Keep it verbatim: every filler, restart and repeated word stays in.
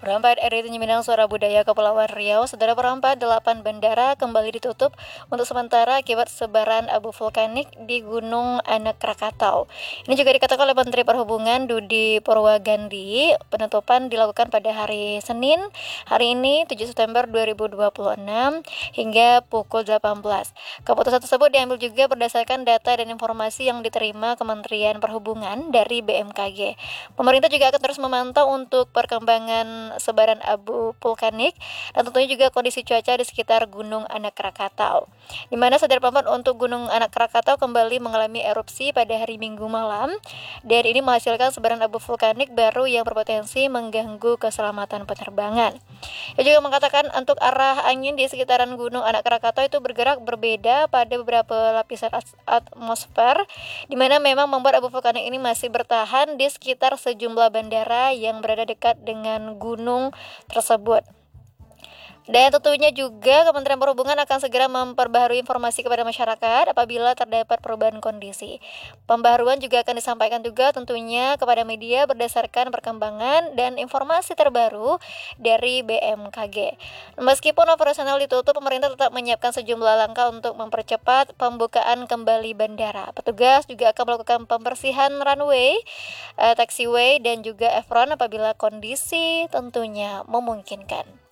Perempat R I Tanjung Minang Suara Budaya Kepulauan Riau, Saudara perempat delapan bandara kembali ditutup untuk sementara akibat sebaran abu vulkanik di Gunung Anak Krakatau. Ini juga dikatakan oleh Menteri Perhubungan Dudi Purwagandi. Penutupan dilakukan pada hari Senin, hari ini tujuh September dua ribu dua puluh enam hingga pukul delapan belas. Keputusan tersebut diambil juga berdasarkan data dan informasi yang diterima Kementerian Perhubungan dari B M K G. Pemerintah juga akan terus memantau untuk perkembangan sebaran abu vulkanik dan tentunya juga kondisi cuaca di sekitar Gunung Anak Krakatau, di mana saudara perempat untuk Gunung Anak Krakatau kembali mengalami erupsi pada hari Minggu malam dan ini menghasilkan sebaran abu vulkanik baru yang berpotensi mengganggu keselamatan penerbangan. Ia juga mengatakan untuk arah angin di sekitaran Gunung Anak Krakatau itu bergerak berbeda pada beberapa lapisan atmosfer, di mana memang membuat abu vulkanik ini masih bertahan di sekitar sejumlah bandara yang berada dekat dengan gunung tersebut. Dan tentunya juga Kementerian Perhubungan akan segera memperbaharui informasi kepada masyarakat apabila terdapat perubahan kondisi. Pembaharuan juga akan disampaikan juga tentunya kepada media berdasarkan perkembangan dan informasi terbaru dari B M K G. Meskipun operasional ditutup, pemerintah tetap menyiapkan sejumlah langkah untuk mempercepat pembukaan kembali bandara. Petugas juga akan melakukan pembersihan runway, taxiway, dan juga apron apabila kondisi tentunya memungkinkan.